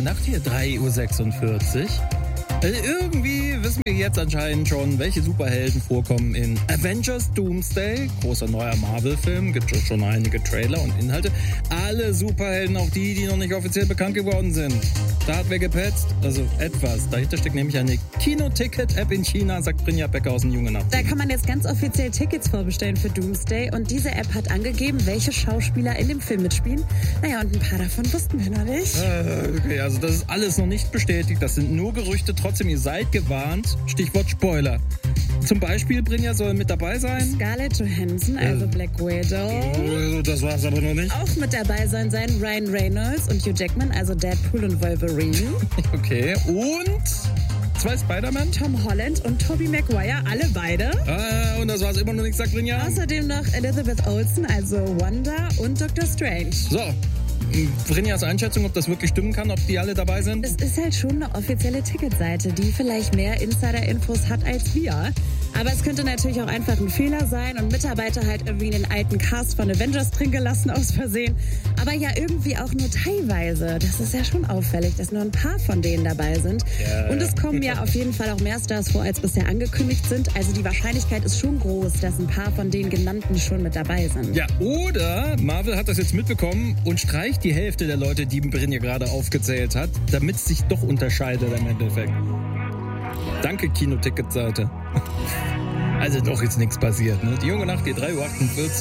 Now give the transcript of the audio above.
Nacht hier, 3:46 Uhr. Irgendwie wissen wir jetzt anscheinend schon, welche Superhelden vorkommen in Avengers Doomsday. Großer neuer Marvel-Film, gibt es schon einige Trailer und Inhalte. Alle Superhelden, auch die noch nicht offiziell bekannt geworden sind. Da hat wer gepetzt, also etwas. Dahinter steckt nämlich eine Kino-Ticket-App in China, sagt Brynja Becker aus dem Junge Nacht. Da kann man jetzt ganz offiziell Tickets vorbestellen für Doomsday und diese App hat angegeben, welche Schauspieler in dem Film mitspielen. Naja, und ein paar davon wussten wir noch nicht. Okay, also das ist alles noch nicht bestätigt, das sind nur Gerüchte. Trotzdem, ihr seid gewarnt. Stichwort Spoiler. Zum Beispiel, Brynja soll mit dabei sein. Scarlett Johansson, also Black Widow. Das war's aber noch nicht. Auch mit dabei sein Ryan Reynolds und Hugh Jackman, also Deadpool und Wolverine. Okay, und 2 Spider-Man. Tom Holland und Tobey Maguire, alle beide. Und das war's immer noch nicht, sagt Brynja. Außerdem noch Elizabeth Olsen, also Wanda und Dr. Strange. So. Brynjas Einschätzung, ob das wirklich stimmen kann, ob die alle dabei sind? Es ist halt schon eine offizielle Ticketseite, die vielleicht mehr Insider-Infos hat als wir. Aber es könnte natürlich auch einfach ein Fehler sein und Mitarbeiter halt irgendwie den alten Cast von Avengers drin gelassen aus Versehen. Aber ja irgendwie auch nur teilweise. Das ist ja schon auffällig, dass nur ein paar von denen dabei sind. Ja. Und es kommen ja auf jeden Fall auch mehr Stars vor, als bisher angekündigt sind. Also die Wahrscheinlichkeit ist schon groß, dass ein paar von den genannten schon mit dabei sind. Ja, oder Marvel hat das jetzt mitbekommen und streicht die Hälfte der Leute, die Brynja gerade aufgezählt hat, damit es sich doch unterscheidet im Endeffekt. Danke, Kinoticketseite. Also doch ist nichts passiert, ne? Die Junge Nacht, die 3:48 Uhr.